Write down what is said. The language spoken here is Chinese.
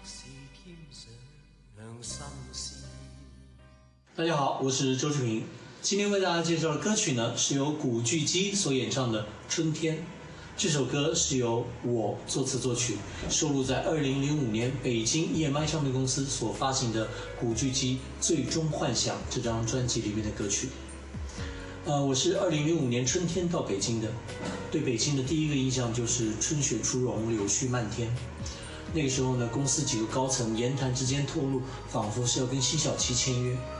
大家好，我是周志平。今天为大家介绍的歌曲呢，是由古巨基所演唱的《春天》。这首歌是由我作词作曲，收录在2005年北京 EMI 唱片公司所发行的古巨基《最终幻想》这张专辑里面的歌曲。我是2005年春天到北京的，对北京的第一个印象就是春雪初融，柳絮漫天。那个时候呢，公司几个高层言谈之间透露，仿佛是要跟辛晓琪签约。